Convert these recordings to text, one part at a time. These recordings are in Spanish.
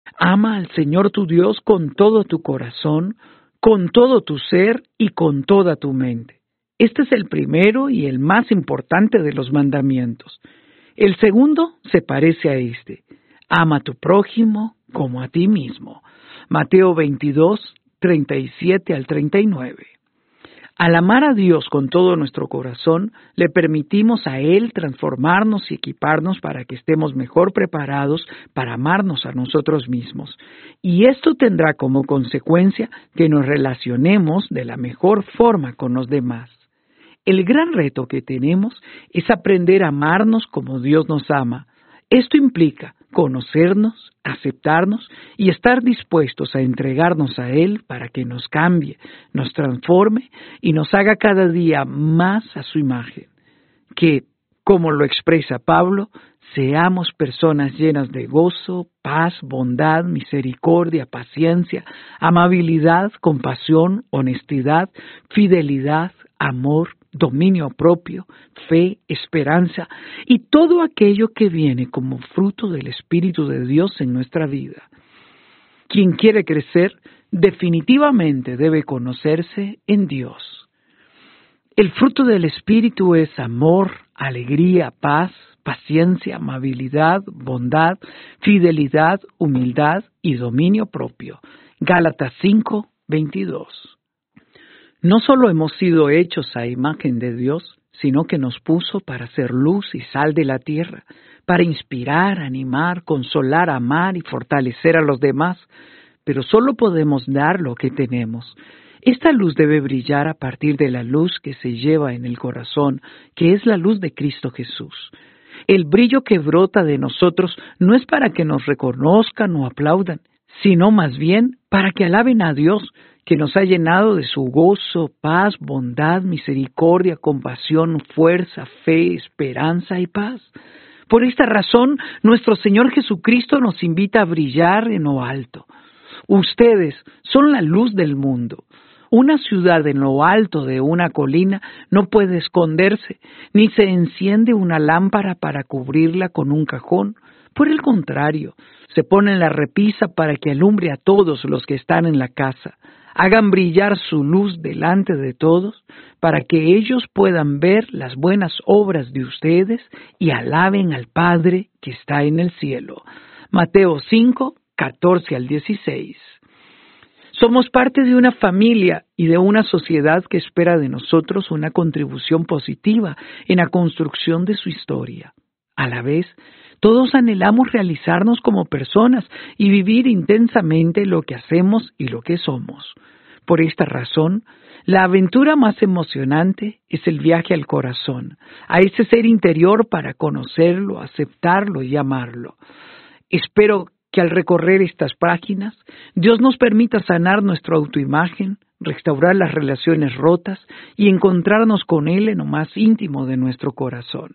Ama al Señor tu Dios con todo tu corazón, con todo tu ser y con toda tu mente. Este es el primero y el más importante de los mandamientos. El segundo se parece a este. Ama a tu prójimo como a ti mismo. Mateo 22, 37 al 39. Al amar a Dios con todo nuestro corazón, le permitimos a Él transformarnos y equiparnos para que estemos mejor preparados para amarnos a nosotros mismos. Y esto tendrá como consecuencia que nos relacionemos de la mejor forma con los demás. El gran reto que tenemos es aprender a amarnos como Dios nos ama. Esto implica conocernos, aceptarnos y estar dispuestos a entregarnos a Él para que nos cambie, nos transforme y nos haga cada día más a su imagen. Que, como lo expresa Pablo, seamos personas llenas de gozo, paz, bondad, misericordia, paciencia, amabilidad, compasión, honestidad, fidelidad, amor, dominio propio, fe, esperanza y todo aquello que viene como fruto del Espíritu de Dios en nuestra vida. Quien quiere crecer definitivamente debe conocerse en Dios. El fruto del Espíritu es amor, alegría, paz, paciencia, amabilidad, bondad, fidelidad, humildad y dominio propio. Gálatas 5, 22. No solo hemos sido hechos a imagen de Dios, sino que nos puso para ser luz y sal de la tierra, para inspirar, animar, consolar, amar y fortalecer a los demás, pero solo podemos dar lo que tenemos. Esta luz debe brillar a partir de la luz que se lleva en el corazón, que es la luz de Cristo Jesús. El brillo que brota de nosotros no es para que nos reconozcan o aplaudan, sino más bien para que alaben a Dios, que nos ha llenado de su gozo, paz, bondad, misericordia, compasión, fuerza, fe, esperanza y paz. Por esta razón, nuestro Señor Jesucristo nos invita a brillar en lo alto. Ustedes son la luz del mundo. Una ciudad en lo alto de una colina no puede esconderse, ni se enciende una lámpara para cubrirla con un cajón. Por el contrario, se pone en la repisa para que alumbre a todos los que están en la casa. Hagan brillar su luz delante de todos, para que ellos puedan ver las buenas obras de ustedes y alaben al Padre que está en el cielo. Mateo 5, 14 al 16. Somos parte de una familia y de una sociedad que espera de nosotros una contribución positiva en la construcción de su historia. A la vez, todos anhelamos realizarnos como personas y vivir intensamente lo que hacemos y lo que somos. Por esta razón, la aventura más emocionante es el viaje al corazón, a ese ser interior para conocerlo, aceptarlo y amarlo. Espero que al recorrer estas páginas, Dios nos permita sanar nuestra autoimagen, restaurar las relaciones rotas y encontrarnos con Él en lo más íntimo de nuestro corazón.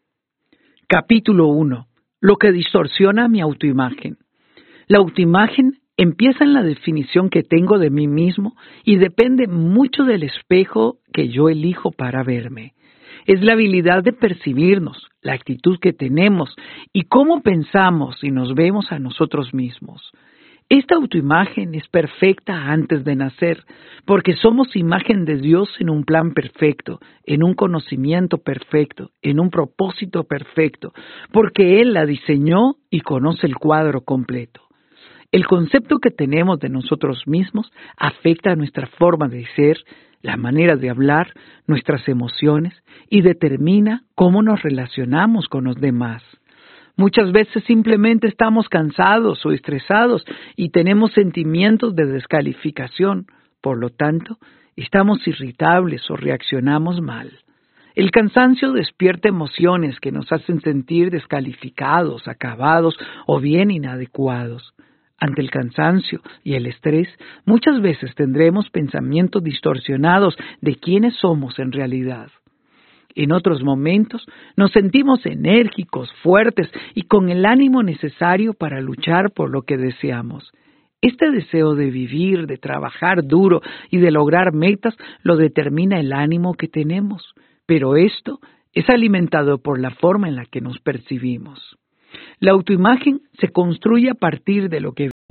Capítulo 1. Lo que distorsiona mi autoimagen. La autoimagen empieza en la definición que tengo de mí mismo y depende mucho del espejo que yo elijo para verme. Es la habilidad de percibirnos, la actitud que tenemos y cómo pensamos y nos vemos a nosotros mismos. Esta autoimagen es perfecta antes de nacer, porque somos imagen de Dios en un plan perfecto, en un conocimiento perfecto, en un propósito perfecto, porque Él la diseñó y conoce el cuadro completo. El concepto que tenemos de nosotros mismos afecta a nuestra forma de ser, la manera de hablar, nuestras emociones y determina cómo nos relacionamos con los demás. Muchas veces simplemente estamos cansados o estresados y tenemos sentimientos de descalificación. Por lo tanto, estamos irritables o reaccionamos mal. El cansancio despierta emociones que nos hacen sentir descalificados, acabados o bien inadecuados. Ante el cansancio y el estrés, muchas veces tendremos pensamientos distorsionados de quiénes somos en realidad. En otros momentos nos sentimos enérgicos, fuertes y con el ánimo necesario para luchar por lo que deseamos. Este deseo de vivir, de trabajar duro y de lograr metas lo determina el ánimo que tenemos, pero esto es alimentado por la forma en la que nos percibimos. La autoimagen se construye a partir de lo que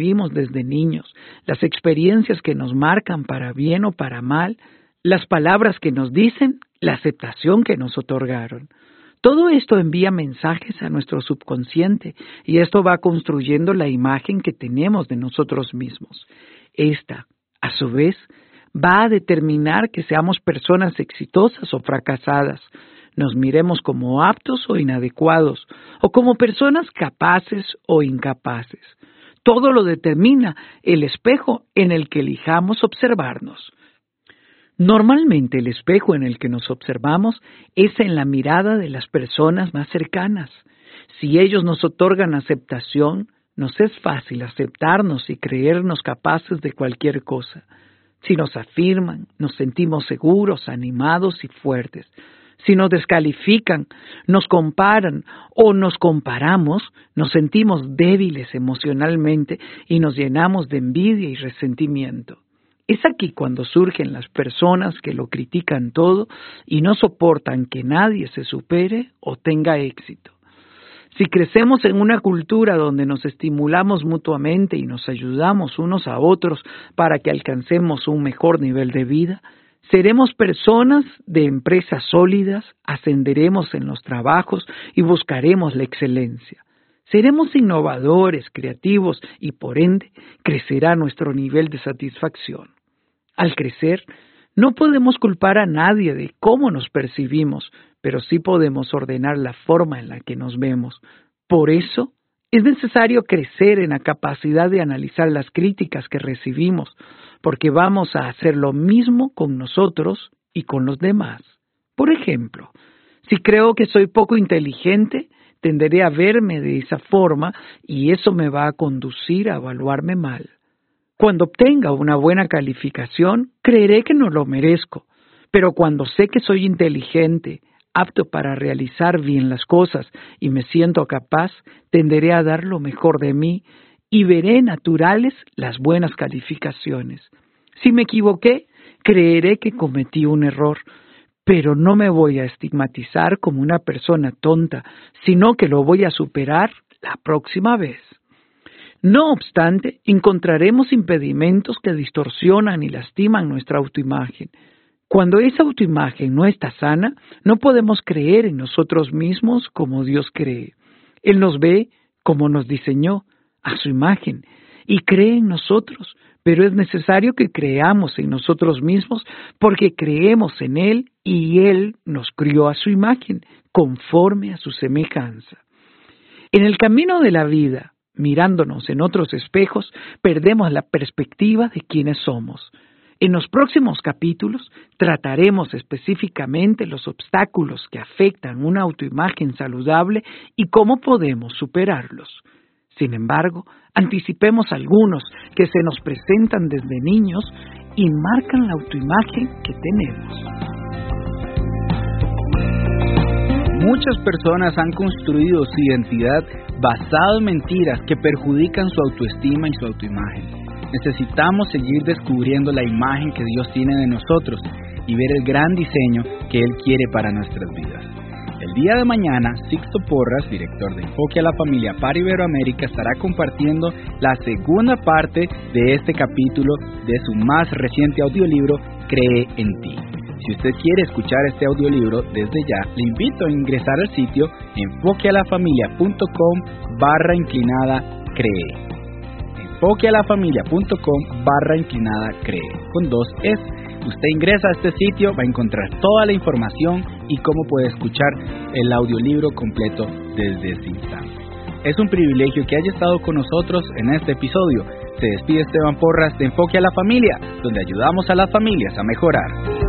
recibimos desde niños, las experiencias que nos marcan para bien o para mal, las palabras que nos dicen, la aceptación que nos otorgaron. Todo esto envía mensajes a nuestro subconsciente y esto va construyendo la imagen que tenemos de nosotros mismos. Esta, a su vez, va a determinar que seamos personas exitosas o fracasadas, nos miremos como aptos o inadecuados, o como personas capaces o incapaces. Todo lo determina el espejo en el que elijamos observarnos. Normalmente el espejo en el que nos observamos es en la mirada de las personas más cercanas. Si ellos nos otorgan aceptación, nos es fácil aceptarnos y creernos capaces de cualquier cosa. Si nos afirman, nos sentimos seguros, animados y fuertes. Si nos descalifican, nos comparan o nos comparamos, nos sentimos débiles emocionalmente y nos llenamos de envidia y resentimiento. Es aquí cuando surgen las personas que lo critican todo y no soportan que nadie se supere o tenga éxito. Si crecemos en una cultura donde nos estimulamos mutuamente y nos ayudamos unos a otros para que alcancemos un mejor nivel de vida, seremos personas de empresas sólidas, ascenderemos en los trabajos y buscaremos la excelencia. Seremos innovadores, creativos y por ende crecerá nuestro nivel de satisfacción. Al crecer, no podemos culpar a nadie de cómo nos percibimos, pero sí podemos ordenar la forma en la que nos vemos. Por eso, es necesario crecer en la capacidad de analizar las críticas que recibimos, porque vamos a hacer lo mismo con nosotros y con los demás. Por ejemplo, si creo que soy poco inteligente, tenderé a verme de esa forma y eso me va a conducir a evaluarme mal. Cuando obtenga una buena calificación, creeré que no lo merezco, pero cuando sé que soy inteligente, apto para realizar bien las cosas y me siento capaz, tenderé a dar lo mejor de mí y veré naturales las buenas calificaciones. Si me equivoqué, creeré que cometí un error, pero no me voy a estigmatizar como una persona tonta, sino que lo voy a superar la próxima vez. No obstante, encontraremos impedimentos que distorsionan y lastiman nuestra autoimagen. Cuando esa autoimagen no está sana, no podemos creer en nosotros mismos como Dios cree. Él nos ve como nos diseñó, a su imagen, y cree en nosotros, pero es necesario que creamos en nosotros mismos porque creemos en Él y Él nos crió a su imagen, conforme a su semejanza. En el camino de la vida, mirándonos en otros espejos, perdemos la perspectiva de quiénes somos. En los próximos capítulos trataremos específicamente los obstáculos que afectan una autoimagen saludable y cómo podemos superarlos. Sin embargo, anticipemos algunos que se nos presentan desde niños y marcan la autoimagen que tenemos. Muchas personas han construido su identidad basado en mentiras que perjudican su autoestima y su autoimagen. Necesitamos seguir descubriendo la imagen que Dios tiene de nosotros y ver el gran diseño que Él quiere para nuestras vidas. El día de mañana, Sixto Porras, director de Enfoque a la Familia para Iberoamérica, estará compartiendo la segunda parte de este capítulo de su más reciente audiolibro, Cree en Ti. Si usted quiere escuchar este audiolibro desde ya, le invito a ingresar al sitio enfoquealafamilia.com/cree. enfoquealafamilia.com/cree con 2 S. Usted ingresa a este sitio, va a encontrar toda la información y cómo puede escuchar el audiolibro completo desde ese instante. Es un privilegio que haya estado con nosotros en este episodio. Se despide Esteban Porras de Enfoque a la Familia, donde ayudamos a las familias a mejorar.